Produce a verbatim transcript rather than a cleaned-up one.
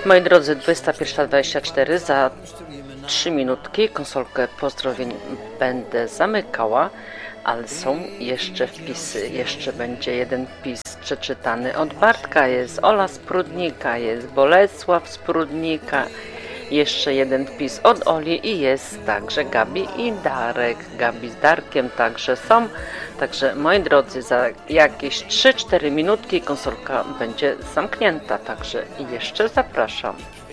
Moi drodzy, dwudziesta pierwsza dwadzieścia cztery, za trzy minutki konsolkę pozdrowień będę zamykała, ale są jeszcze wpisy. Jeszcze będzie jeden wpis przeczytany od Bartka, jest Ola z Prudnika, jest Bolesław z Prudnika, jeszcze jeden wpis od Oli i jest także Gabi i Darek. Gabi z Darkiem także są. Także moi drodzy, za jakieś trzy cztery minutki konsolka będzie zamknięta, także jeszcze zapraszam.